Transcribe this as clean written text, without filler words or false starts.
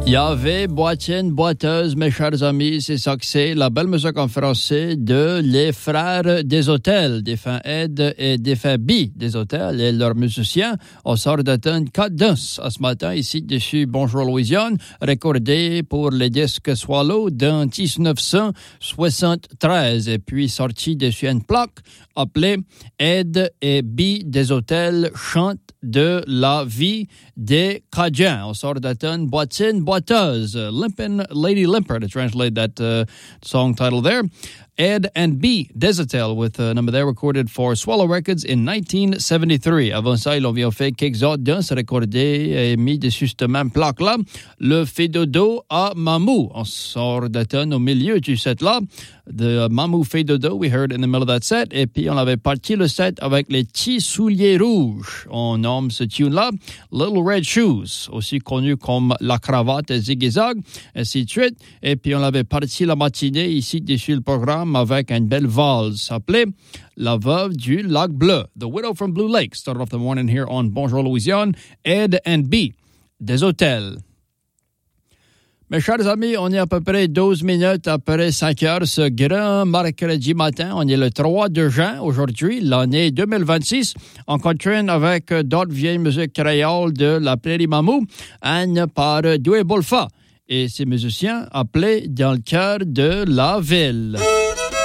Il y avait boitienne, boiteuse, mes chers amis, c'est ça que c'est, la belle musique en français de les frères des hôtels, défunt Ed et défunt B des hôtels et leurs musiciens. On sort d'atteindre 4 danses à ce matin ici dessus Bonjour Louisiane, recordé pour les disques Swallow d'un 1973 et puis sorti dessus une plaque appelée Ed et B des hôtels chantent de la vie des Cajuns. On sort d'atteindre boitienne, boiteuse, Limpin' Lady Limper to translate that song title there. Ed and B, Desatel, with a number there recorded for Swallow Records in 1973. Avant ça, ils ont bien fait quelques autres danses recordées et mis dessus cette même plaque-là. Le fait dodo à Mamou. On sort d'atteindre au milieu du set-là. The Mamou fait dodo, we heard in the middle of that set. Et puis, on avait parti le set avec les petits souliers rouges. On nomme ce tune-là Little Red Shoes, aussi connu comme la cravate zig-zag, ainsi de suite. Et puis, on avait parti la matinée ici dessus le programme avec une belle valse s'appelait La Veuve du Lac Bleu. The Widow from Blue Lake started off the morning here on Bonjour Louisiane. Ed and B, des hôtels. Mes chers amis, on est à peu près 12 minutes après 5 heures ce grand mercredi matin. On est le 3 de juin aujourd'hui, l'année 2026. On continue avec d'autres vieilles musiques créoles de la Prairie Mamou, Anne par Doué Bolfa et ses musiciens appelés dans le cœur de la ville.